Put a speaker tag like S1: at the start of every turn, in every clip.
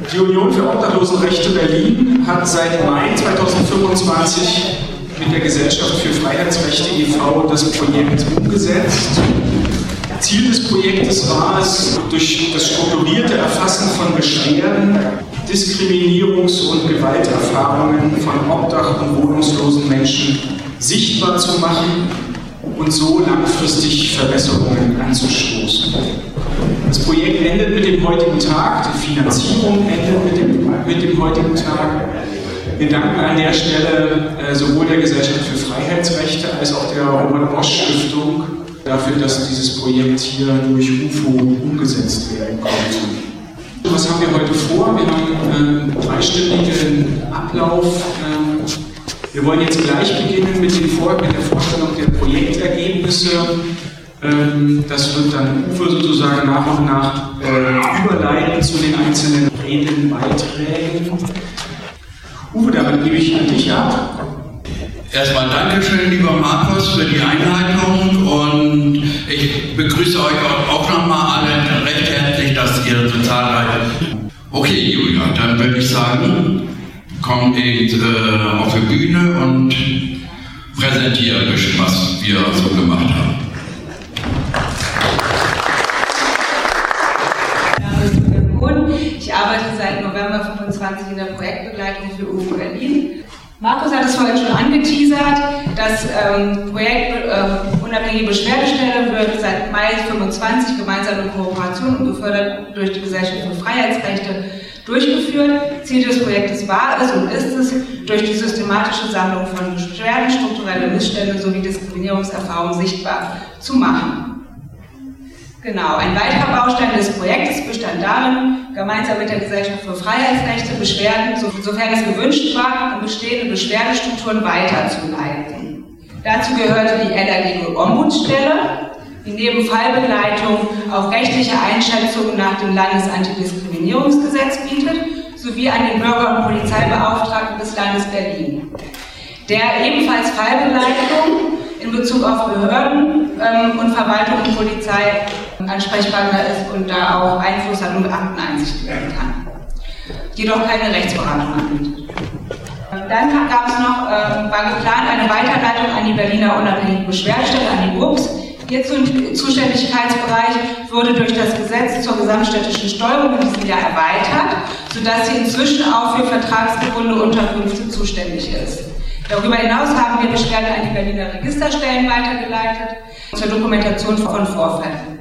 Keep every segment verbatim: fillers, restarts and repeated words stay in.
S1: Die Union für Obdachlosenrechte Berlin hat seit Mai zweitausendfünfundzwanzig mit der Gesellschaft für Freiheitsrechte e V das Projekt umgesetzt. Ziel des Projektes war es, durch das strukturierte Erfassen von Beschwerden, Diskriminierungs- und Gewalterfahrungen von obdach- und wohnungslosen Menschen sichtbar zu machen und so langfristig Verbesserungen anzustoßen. Das Projekt endet mit dem heutigen Tag, die Finanzierung endet mit dem, mit dem heutigen Tag. Wir danken an der Stelle äh, sowohl der Gesellschaft für Freiheitsrechte als auch der Robert-Bosch-Stiftung dafür, dass dieses Projekt hier durch U F O umgesetzt werden konnte. Was haben wir heute vor? Wir haben einen äh, dreistündigen Ablauf. Äh, wir wollen jetzt gleich beginnen mit, den Vor mit der Vorstellung der Projektergebnisse. Ähm, das wird dann Uwe sozusagen nach und nach äh, überleiten zu den einzelnen Redenbeiträgen. Uwe, damit gebe ich an dich ab.
S2: Erstmal Dankeschön, lieber Markus, für die Einleitung und ich begrüße euch auch nochmal alle recht herzlich, dass ihr so zahlreich seid. Okay, Julia, dann würde ich sagen, komm eben äh, auf die Bühne und präsentiere ein bisschen, was wir so gemacht haben.
S3: Ich arbeite seit November fünfundzwanzig in der Projektbegleitung für U F O Berlin. Markus hat es vorhin schon angeteasert, das ähm, Projekt äh, Unabhängige Beschwerdestelle wird seit Mai fünfundzwanzig gemeinsam in Kooperation und gefördert durch die Gesellschaft für Freiheitsrechte durchgeführt. Ziel des Projektes war es und ist es, durch die systematische Sammlung von Beschwerden, strukturelle Missstände sowie Diskriminierungserfahrungen sichtbar zu machen. Genau, ein weiterer Baustein des Projektes bestand darin, gemeinsam mit der Gesellschaft für Freiheitsrechte Beschwerden, sofern es gewünscht war, in bestehende Beschwerdestrukturen weiterzuleiten. Dazu gehörte die L R D-Ombudsstelle, die neben Fallbegleitung auch rechtliche Einschätzungen nach dem Landesantidiskriminierungsgesetz bietet, sowie an den Bürger- und Polizeibeauftragten des Landes Berlin, der ebenfalls Fallbegleitung in Bezug auf Behörden ähm, und Verwaltung und Polizei Ansprechpartner ist und da auch Einfluss hat und Akteneinsicht werden kann. Jedoch keine Rechtsberatung anbietet. Dann gab es noch, äh, war geplant, eine Weiterleitung an die Berliner Unabhängige Beschwerdestelle, an die B U B S. Ihr Zuständigkeitsbereich wurde durch das Gesetz zur gesamtstädtischen Steuerung in diesem Jahr erweitert, sodass sie inzwischen auch für vertragsgebundene Unterkünfte zuständig ist. Darüber hinaus haben wir Beschwerden an die Berliner Registerstellen weitergeleitet zur Dokumentation von Vorfällen.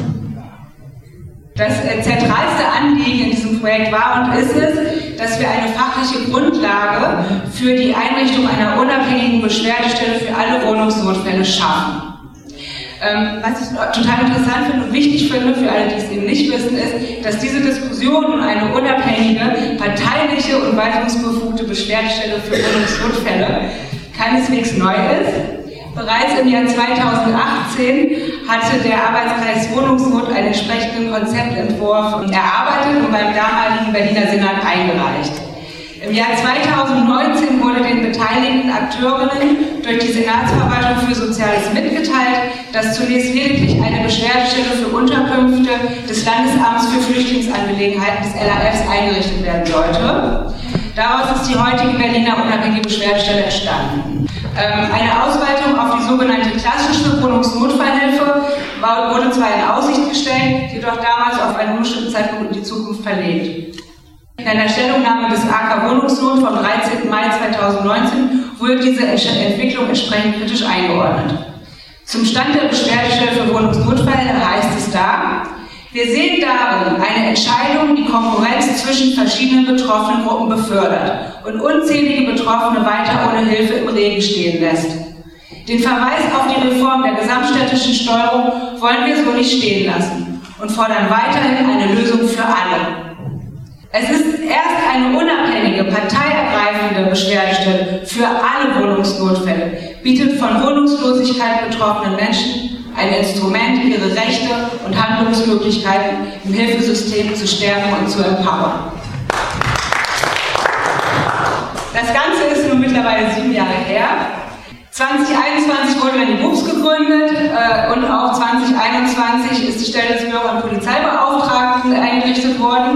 S3: Das äh, zentralste Anliegen in diesem Projekt war und ist es, dass wir eine fachliche Grundlage für die Einrichtung einer unabhängigen Beschwerdestelle für alle Wohnungsnotfälle schaffen. Ähm, was ich total interessant finde und wichtig finde, für alle, die es eben nicht wissen, ist, dass diese Diskussion um eine unabhängige, parteiliche und weisungsbefugte Beschwerdestelle für Wohnungsnotfälle keineswegs neu ist. Bereits im Jahr zweitausendachtzehn hatte der Arbeitskreis Wohnungsnot einen entsprechenden Konzeptentwurf erarbeitet und beim damaligen Berliner Senat eingereicht. Im Jahr zweitausendneunzehn wurde den beteiligten Akteurinnen durch die Senatsverwaltung für Soziales mitgeteilt, dass zunächst lediglich eine Beschwerdestelle für Unterkünfte des Landesamts für Flüchtlingsangelegenheiten des L A Fs eingerichtet werden sollte. Daraus ist die heutige Berliner Unabhängige Beschwerdestelle entstanden. Ähm, eine Ausweitung auf die sogenannte klassische Wohnungsnotfallhilfe wurde zwar in Aussicht gestellt, jedoch damals auf einen bestimmten Zeitpunkt in die Zukunft verlegt. In einer Stellungnahme des A K Wohnungsnot vom dreizehnten Mai zweitausendneunzehn wurde diese Entwicklung entsprechend kritisch eingeordnet. Zum Stand der Beschwerdestelle für Wohnungsnotfälle heißt es da: Wir sehen darin eine Entscheidung, die Konkurrenz zwischen verschiedenen betroffenen Gruppen befördert und unzählige Betroffene weiter ohne Hilfe im Regen stehen lässt. Den Verweis auf die Reform der gesamtstädtischen Steuerung wollen wir so nicht stehen lassen und fordern weiterhin eine Lösung für alle. Es ist erst eine unabhängige, parteiergreifende Beschwerdestelle für alle Wohnungsnotfälle, bietet von Wohnungslosigkeit betroffenen Menschen ein Instrument, ihre Rechte und Handlungsmöglichkeiten im Hilfesystem zu stärken und zu empowern. Das Ganze ist nun mittlerweile sieben Jahre her. zwanzig einundzwanzig wurde dann die B U B S gegründet äh, und auch zwanzig einundzwanzig ist die Stelle des Bürger- und Polizeibeauftragten eingerichtet worden.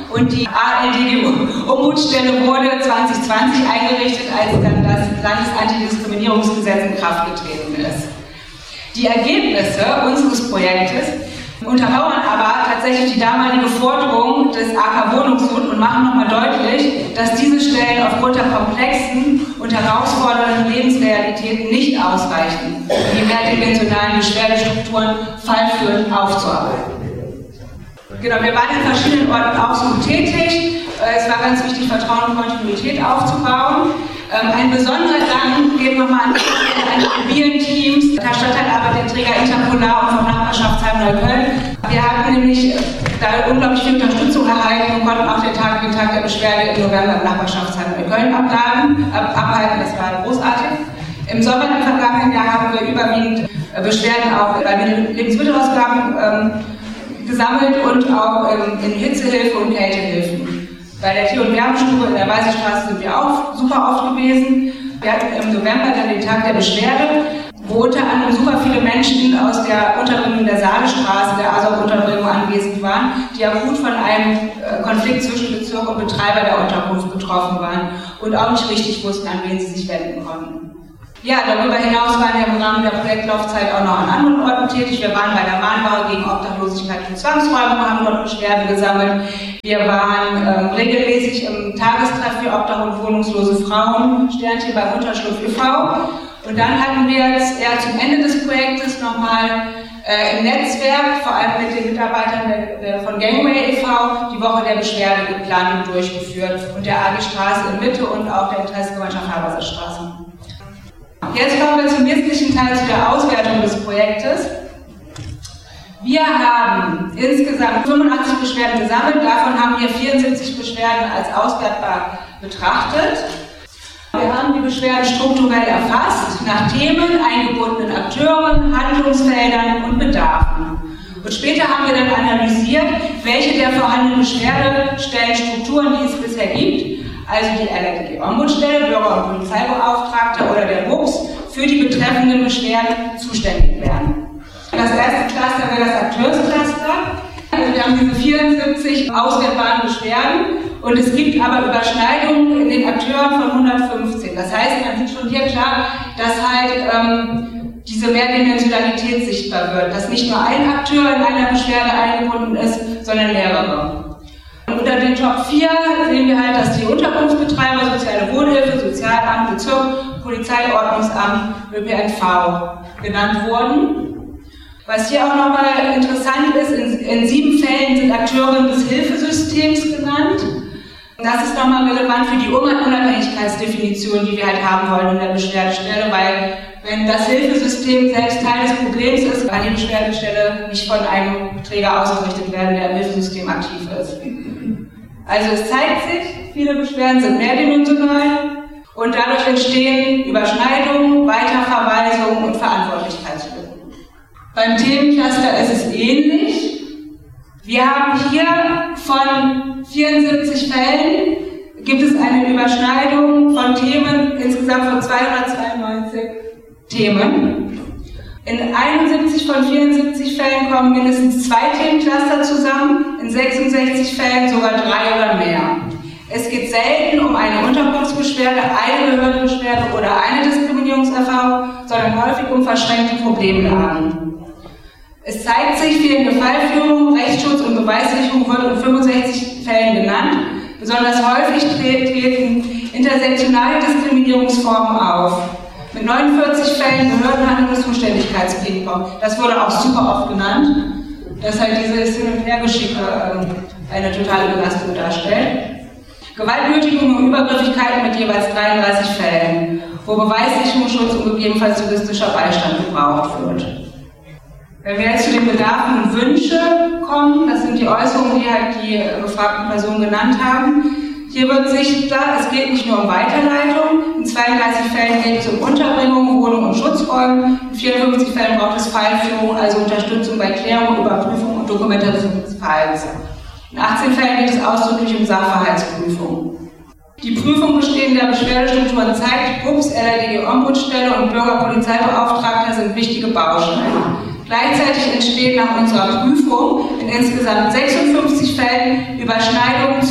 S3: und die A L D G-Ombudsstelle wurde zwanzig zwanzig eingerichtet, als dann das Landesantidiskriminierungsgesetz in Kraft getreten ist. Die Ergebnisse unseres Projektes untermauern aber tatsächlich die damalige Forderung des A K Wohnungsnot und machen nochmal deutlich, dass diese Stellen aufgrund der komplexen und herausfordernden Lebensrealitäten nicht ausreichen, um die mehrdimensionalen Beschwerdestrukturen fallführend aufzuarbeiten. Genau, wir waren in verschiedenen Orten auch so tätig. Es war ganz wichtig, Vertrauen und Kontinuität aufzubauen. Ein besonderer Dank geht nochmal an die mobilen Teams, der Stadtteilarbeit, der Träger Interpolar und vom Nachbarschaftsheim Neukölln. Wir hatten nämlich da unglaublich viel Unterstützung erhalten und konnten auch den Tag, den Tag der Beschwerde im November im Nachbarschaftsheim Neukölln abladen, ab, abhalten. Das war großartig. Im Sommer im vergangenen Jahr haben wir überwiegend Beschwerden auch bei Lebensmittelausgaben ähm, gesammelt und auch ähm, in Hitzehilfe und Kältehilfen. Bei der Tee- und Wärmestube in der Weißestraße sind wir auch super oft gewesen. Wir hatten im November dann den Tag der Beschwerde, wo unter anderem super viele Menschen aus der Unterbringung der Saalestraße, der ASOG-Unterbringung anwesend waren, die akut von einem äh, Konflikt zwischen Bezirk und Betreiber der Unterkunft betroffen waren und auch nicht richtig wussten, an wen sie sich wenden konnten. Ja, darüber hinaus waren wir im Rahmen der Projektlaufzeit auch noch an anderen Orten tätig. Wir waren bei der Mahnwache gegen Obdachlosigkeit und Zwangsräumung, haben dort Beschwerden gesammelt. Wir waren ähm, regelmäßig im Tagestreff für Obdach- und wohnungslose Frauen, Sterntier bei Unterschlupf e V Und dann hatten wir jetzt eher zum Ende des Projektes nochmal äh, im Netzwerk, vor allem mit den Mitarbeitern der, der, von Gangway e V, die Woche der Beschwerde geplant und durchgeführt und der A G Straße in Mitte und auch der Interessengemeinschaft Haberserstraße. Jetzt kommen wir zum wesentlichen Teil zu der Auswertung des Projektes. Wir haben insgesamt fünfundachtzig Beschwerden gesammelt, davon haben wir vierundsiebzig Beschwerden als auswertbar betrachtet. Wir haben die Beschwerden strukturell erfasst, nach Themen, eingebundenen Akteuren, Handlungsfeldern und Bedarfen. Und später haben wir dann analysiert, welche der vorhandenen Beschwerdestellenstrukturen, die es bisher gibt, also die L R D G-Ombudsstelle, Bürger- und Polizeibeauftragter oder der B U X, für die betreffenden Beschwerden zuständig werden. Das erste Cluster wäre das Akteurscluster. Also wir haben diese vierundsiebzig auswertbaren Beschwerden und es gibt aber Überschneidungen in den Akteuren von hundertfünfzehn. Das heißt, man sieht schon hier klar, dass halt ähm, diese Mehrdimensionalität sichtbar wird, dass nicht nur ein Akteur in einer Beschwerde eingebunden ist, sondern mehrere. Und unter den Top vier sehen wir halt, dass die Unterkunftsbetreiber, soziale Wohnhilfe, Sozialamt, Bezirk, Polizeiordnungsamt, Ö P N V genannt wurden. Was hier auch nochmal interessant ist, in, in sieben Fällen sind Akteure des Hilfesystems genannt. Das ist nochmal relevant für die Unabhängigkeitsdefinition, die wir halt haben wollen in der Beschwerdestelle, weil wenn das Hilfesystem selbst Teil des Problems ist, kann die Beschwerdestelle nicht von einem Träger ausgerichtet werden, der im Hilfesystem aktiv ist. Also es zeigt sich, viele Beschwerden sind mehrdimensional und dadurch entstehen Überschneidungen, Weiterverweisungen und Verantwortlichkeitslücken. Beim Themencluster ist es ähnlich. Wir haben hier von vierundsiebzig Fällen, gibt es eine Überschneidung von Themen, insgesamt von zweihundertzweiundneunzig Themen. In einundsiebzig von vierundsiebzig Fällen kommen mindestens zwei Themencluster zusammen, in sechsundsechzig Fällen sogar drei oder mehr. Es geht selten um eine Unterkunftsbeschwerde, eine Behördenbeschwerde oder eine Diskriminierungserfahrung, sondern häufig um verschränkte Problemlagen. Es zeigt sich, fehlende Fallführung, Rechtsschutz und Beweissicherung wird in fünfundsechzig Fällen genannt. Besonders häufig treten intersektionale Diskriminierungsformen auf. Mit neunundvierzig Fällen Behördenhandlung und Zuständigkeitsping-Pong. Das wurde auch super oft genannt, dass halt dieses Hin- und Hergeschicke äh, eine totale Belastung darstellt. Gewaltnötigung und Übergriffigkeiten mit jeweils dreiunddreißig Fällen, wo Beweissicherung, Schutz und gegebenenfalls juristischer Beistand gebraucht wird. Wenn wir jetzt zu den Bedarfen und Wünschen kommen, das sind die Äußerungen, die halt die befragten Personen genannt haben. Hier wird sichtbar, es geht nicht nur um Weiterleitung, in zweiunddreißig Fällen geht es um Unterbringung, Wohnung und Schutzräumen, in vierundfünfzig Fällen braucht es Fallführung, also Unterstützung bei Klärung, Überprüfung und Dokumentation des Falls. In achtzehn Fällen geht es ausdrücklich um Sachverhaltsprüfung. Die Prüfung bestehender Beschwerdestrukturen zeigt, B U X, L R D G-Ombudsstelle und Bürgerpolizeibeauftragter sind wichtige Bausteine. Gleichzeitig entstehen nach unserer Prüfung in insgesamt sechsundfünfzig Fällen Überschneidungen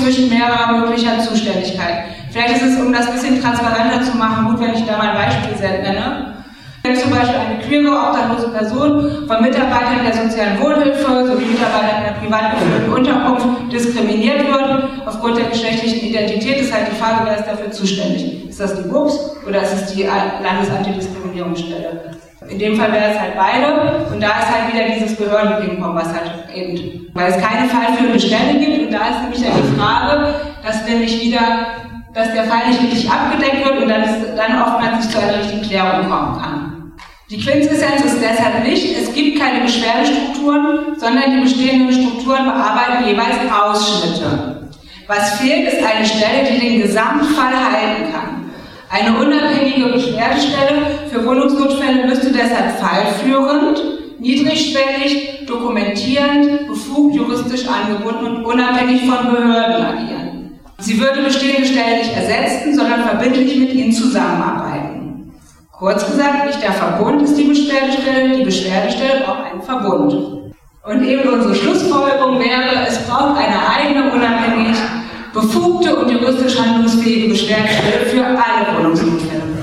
S3: zwischen mehrerer möglicher Zuständigkeit. Vielleicht ist es, um das ein bisschen transparenter zu machen, gut, wenn ich da mal ein Beispiel nenne. Wenn zum Beispiel eine queere, obdachlose Person von Mitarbeitern der sozialen Wohnhilfe sowie Mitarbeitern der privat geführten Unterkunft diskriminiert wird aufgrund der geschlechtlichen Identität, ist halt die Frage, wer ist dafür zuständig? Ist das die B U B S oder ist es die Landesantidiskriminierungsstelle? In dem Fall wäre es halt beide und da ist halt wieder dieses Behörden-Ping-Pong, was halt eben, weil es keine fallführende Stelle gibt und da ist nämlich ja die Frage, dass nämlich wieder, dass der Fall nicht richtig abgedeckt wird und dann, ist, dann oftmals nicht zu einer richtigen Klärung kommen kann. Die Quintessenz ist deshalb nicht, es gibt keine Beschwerdestrukturen, sondern die bestehenden Strukturen bearbeiten jeweils Ausschnitte. Was fehlt, ist eine Stelle, die den Gesamtfall halten kann. Eine unabhängige Beschwerdestelle für Wohnungsnotfälle müsste deshalb fallführend, niedrigschwellig, dokumentierend, befugt, juristisch angebunden und unabhängig von Behörden agieren. Sie würde bestehende Stellen nicht ersetzen, sondern verbindlich mit ihnen zusammenarbeiten. Kurz gesagt, nicht der Verbund ist die Beschwerdestelle, die Beschwerdestelle braucht einen Verbund. Und eben unsere Schlussfolgerung wäre, es braucht eine eigene, unabhängig befugte und juristisch handlungsfähige Beschwerdestelle für alle Wohnungsnotfälle.